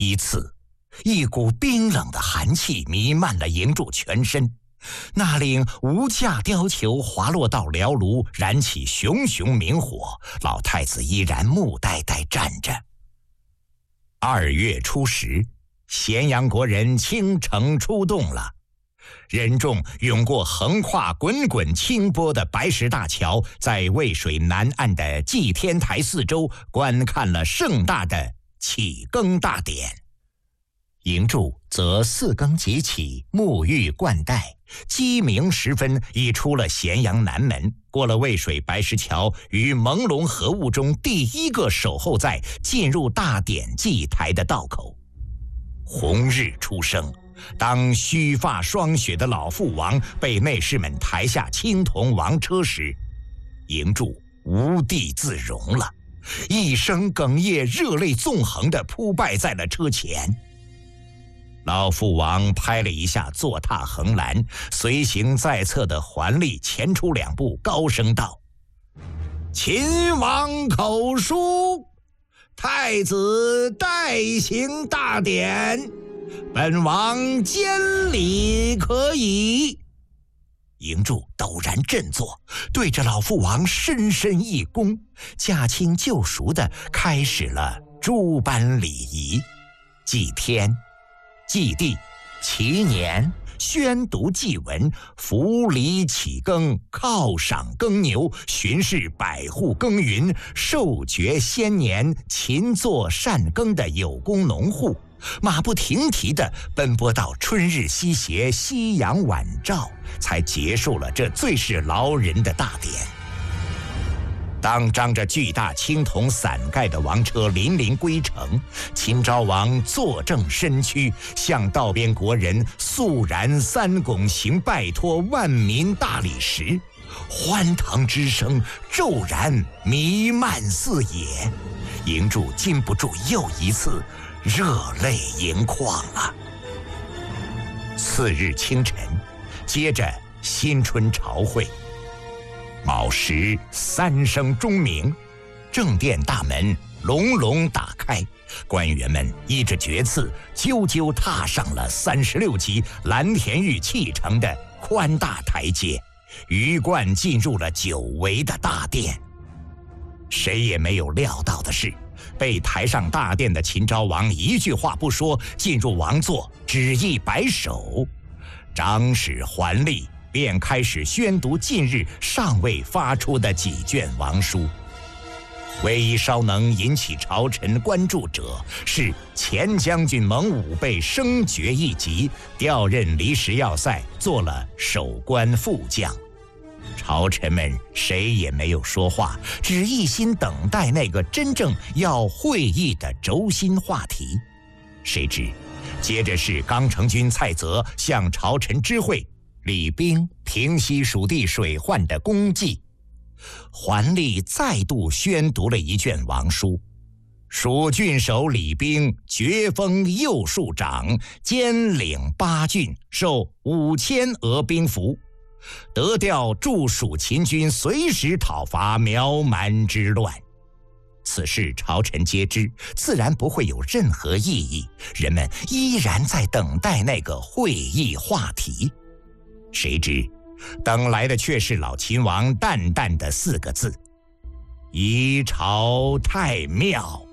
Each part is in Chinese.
一次，一股冰冷的寒气弥漫了营柱全身，那令无价貂裘滑落到燎炉，燃起熊熊明火。老太子依然木呆呆站着。2月初10，咸阳国人倾城出动了。人众涌过横跨滚滚清波的白石大桥，在渭水南岸的祭天台四周观看了盛大的启更大典。营柱则4更即起，沐浴冠带，鸡鸣时分已出了咸阳南门，过了渭水白石桥，于朦胧和雾中第一个守候在进入大典祭台的道口。红日初升，当须发霜雪的老父王被内侍们抬下青铜王车时，营柱无地自容了，一声哽咽，热泪纵横地扑拜在了车前。老父王拍了一下坐踏横栏，随行在侧的桓历前出2步，高声道：“秦王口书，太子代行大典，本王监理可以。”营柱陡然振作，对着老父王深深一躬，驾轻就熟地开始了诸般礼仪：祭天、祭地、祈年、宣读祭文、扶礼启更、犒赏耕牛、巡视百户耕耘、授爵先年勤作善耕的有功农户，马不停蹄地奔波到春日西斜，夕阳晚照，才结束了这最是劳人的大典。当张着巨大青铜伞盖的王车辚辚归程，秦昭王坐正身躯，向道边国人肃然3拱行拜托万民大礼时，欢腾之声骤然弥漫四野，营柱禁不住又一次热泪盈眶了。次日清晨，接着新春朝会。卯时3声钟鸣，正殿大门隆隆打开，官员们依着爵次啾啾踏上了36级蓝田玉砌成的宽大台阶，鱼贯进入了久违的大殿。谁也没有料到的是，被抬上大殿的秦昭王一句话不说，进入王座，只一摆手，长史桓历便开始宣读近日尚未发出的几卷王书。唯一稍能引起朝臣关注者是前将军蒙武被升爵一级，调任离石要塞，做了守关副将。朝臣们谁也没有说话，只一心等待那个真正要会议的轴心话题。谁知接着是刚成军蔡泽向朝臣知会李冰平息蜀地水患的功绩，桓历再度宣读了一卷王书：蜀郡守李冰爵封右庶长，兼领8郡，授5000俄兵符，得调驻蜀秦军，随时讨伐苗蛮之乱。此事朝臣皆知，自然不会有任何异议，人们依然在等待那个会议话题。谁知等来的却是老秦王淡淡的4个字：仪朝太庙。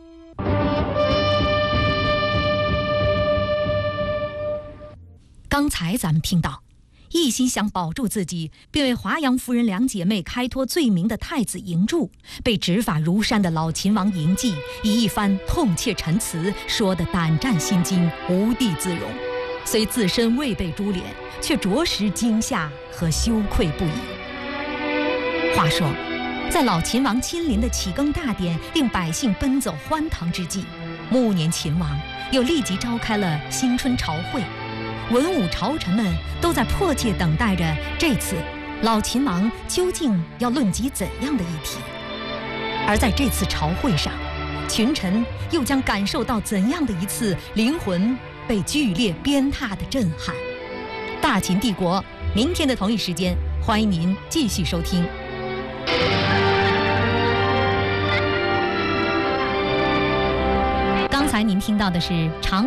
刚才咱们听到，一心想保住自己并为华阳夫人2姐妹开脱罪名的太子营柱，被执法如山的老秦王嬴稷以一番痛切陈词说得胆战心惊，无地自容。虽自身未被株连，却着实惊吓和羞愧不已。话说，在老秦王亲临的启更大典令百姓奔走欢腾之际，暮年秦王又立即召开了新春朝会，文武朝臣们都在迫切等待着这次老秦王究竟要论及怎样的议题。而在这次朝会上，群臣又将感受到怎样的一次灵魂被剧烈鞭挞的震撼。大秦帝国，明天的同一时间，欢迎您继续收听。刚才才您听到的是长